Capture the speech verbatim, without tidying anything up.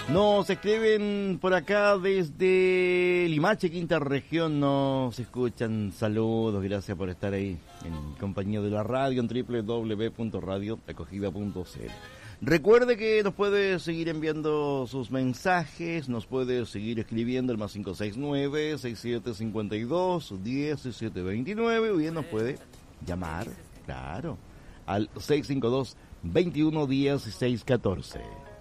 Nos escriben por acá desde Limache, quinta región, nos escuchan. Saludos, gracias por estar ahí en compañía de la radio en doble u doble u doble u punto radio acogida punto c l. Recuerde que nos puede seguir enviando sus mensajes, nos puede seguir escribiendo el más cinco seis nueve, seis siete cinco dos, uno cero siete dos nueve, o bien nos puede llamar, claro, al seis cinco dos, veintiuno dieciséis catorce.